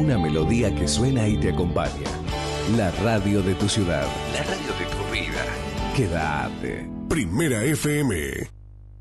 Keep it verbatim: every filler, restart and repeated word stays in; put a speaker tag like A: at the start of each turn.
A: Una melodía que suena y te acompaña. La radio de tu ciudad. La radio de tu vida. Quédate.
B: Primera F M.